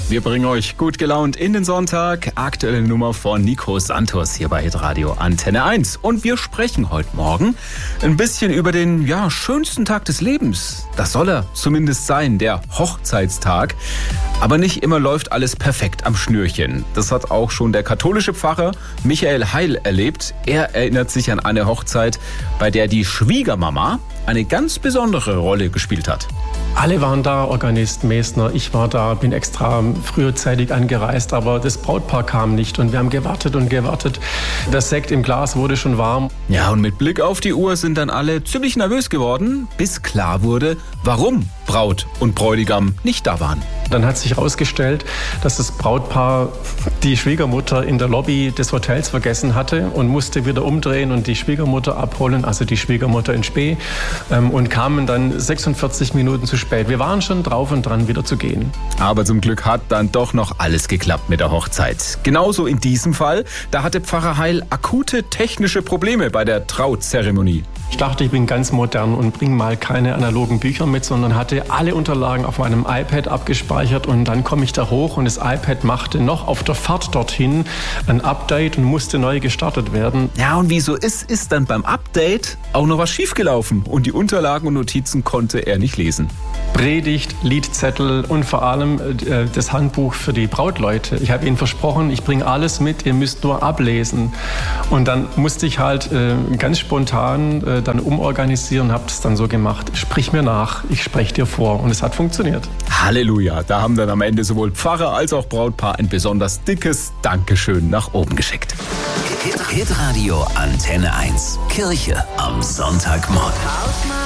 Wir bringen euch gut gelaunt in den Sonntag. Aktuelle Nummer von Nico Santos hier bei Hitradio Antenne 1. Und wir sprechen heute Morgen ein bisschen über den schönsten Tag des Lebens. Das soll er zumindest sein, der Hochzeitstag. Aber nicht immer läuft alles perfekt am Schnürchen. Das hat auch schon der katholische Pfarrer Michael Heil erlebt. Er erinnert sich an eine Hochzeit, bei der die Schwiegermama eine ganz besondere Rolle gespielt hat. Alle waren da, Organist, Mesner, ich war da, bin extra frühzeitig angereist, aber das Brautpaar kam nicht und wir haben gewartet und gewartet. Das Sekt im Glas wurde schon warm. Ja, und mit Blick auf die Uhr sind dann alle ziemlich nervös geworden, bis klar wurde, warum Braut und Bräutigam nicht da waren. Dann hat sich herausgestellt, dass das Brautpaar die Schwiegermutter in der Lobby des Hotels vergessen hatte und musste wieder umdrehen und die Schwiegermutter abholen, also die Schwiegermutter in Spee, und kamen dann 46 Minuten zu spät. Wir waren schon drauf und dran, wieder zu gehen. Aber zum Glück hat dann doch noch alles geklappt mit der Hochzeit. Genauso in diesem Fall, da hatte Pfarrer Heil akute technische Probleme bei der Trauzeremonie. Ich dachte, ich bin ganz modern und bringe mal keine analogen Bücher mit, sondern hatte alle Unterlagen auf meinem iPad abgespeichert und dann komme ich da hoch und das iPad machte noch auf der Fahrt dorthin ein Update und musste neu gestartet werden. Ja, und wie so ist dann beim Update auch noch was schiefgelaufen und die Unterlagen und Notizen konnte er nicht lesen. Predigt, Liedzettel und vor allem das Handbuch für die Brautleute. Ich habe ihnen versprochen, ich bringe alles mit, ihr müsst nur ablesen. Und dann musste ich halt ganz spontan dann umorganisieren und habe es dann so gemacht. Sprich mir nach, ich spreche dir vor. Und es hat funktioniert. Halleluja, da haben dann am Ende sowohl Pfarrer als auch Brautpaar ein besonders dickes Dankeschön nach oben geschickt. Hitradio Antenne 1. Kirche am Sonntagmorgen.